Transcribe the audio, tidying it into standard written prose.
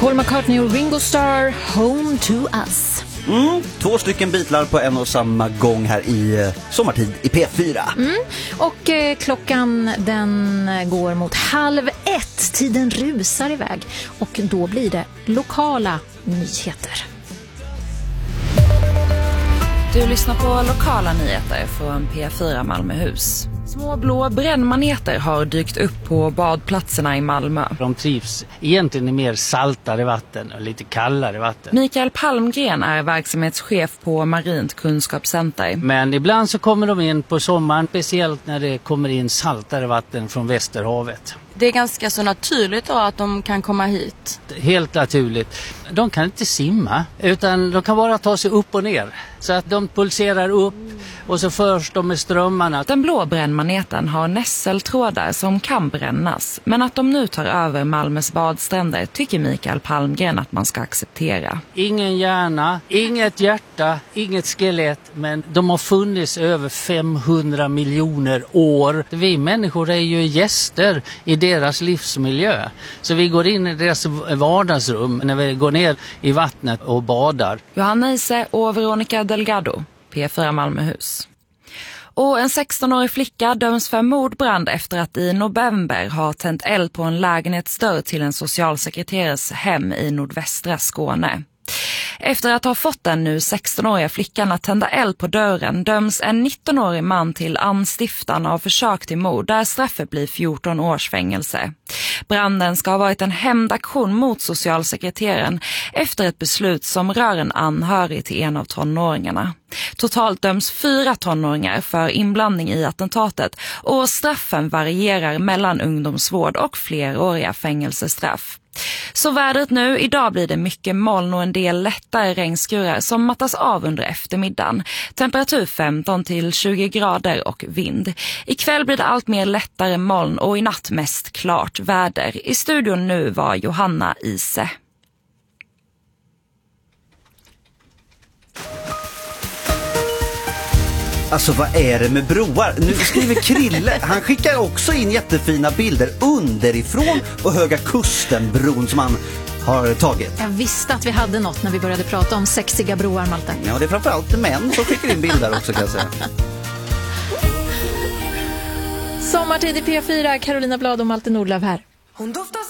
Paul McCartney och Ringo Starr, Home to Us. 2 stycken Beatlar på en och samma gång här i sommartid i P4. Och klockan den går mot 12:30. Tiden rusar iväg. Och då blir det lokala nyheter. Du lyssnar på lokala nyheter från P4 Malmöhus. Små blå brännmaneter har dykt upp på badplatserna i Malmö. De trivs egentligen i mer saltare vatten och lite kallare vatten. Mikael Palmgren är verksamhetschef på Marint kunskapscenter. Men ibland så kommer de in på sommaren, speciellt när det kommer in saltare vatten från Västerhavet. Det är ganska så naturligt då att de kan komma hit. Helt naturligt. De kan inte simma utan de kan bara ta sig upp och ner. Så att de pulserar upp och så förs de med strömmarna. Den blå brännmaneten har nässeltrådar som kan brännas. Men att de nu tar över Malmös badstränder tycker Mikael Palmgren att man ska acceptera. Ingen hjärna, inget hjärta, inget skelett. Men de har funnits över 500 miljoner år. Vi människor är ju gäster i deras livsmiljö. Så vi går in i deras vardagsrum när vi går ner i vattnet och badar. Johanna Ise och Veronica Delgado, P4 Malmöhus. Och en 16-årig flicka döms för mordbrand efter att i november ha tänt eld på en lägenhetsdörr till en socialsekreterares hem i nordvästra Skåne. Efter att ha fått den nu 16-åriga flickan att tända eld på dörren döms en 19-årig man till anstiftan av försök till mord där straffet blir 14 års fängelse. Branden ska ha varit en hämndaktion mot socialsekreteraren efter ett beslut som rör en anhörig till en av tonåringarna. Totalt döms 4 tonåringar för inblandning i attentatet och straffen varierar mellan ungdomsvård och fleråriga fängelsestraff. Så vädret nu, idag blir det mycket moln och en del lättare regnskurar som mattas av under eftermiddagen. Temperatur 15 till 20 grader och vind. Ikväll blir det allt mer lättare moln och i natt mest klart väder. I studion nu var Johanna Ise. Alltså vad är det med broar? Nu skriver Krille, han skickar också in jättefina bilder underifrån och Höga Kusten-bron som han har tagit. Jag visste att vi hade något när vi började prata om sexiga broar, Malte. Ja, det är framförallt män som skickar in bilder också kan jag säga. Sommartid i P4, Carolina Blad och Malte Nordlöf här. Hon doftar